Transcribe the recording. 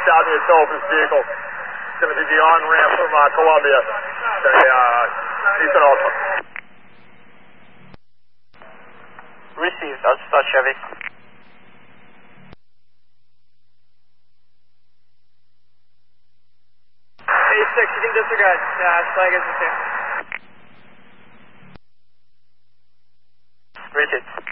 out in the intelligence vehicle. It's going to be the on-ramp from Columbia. Houston Alpha. Received, I'll start Chevy. A6, you can disregard. Flag isn't there. Received.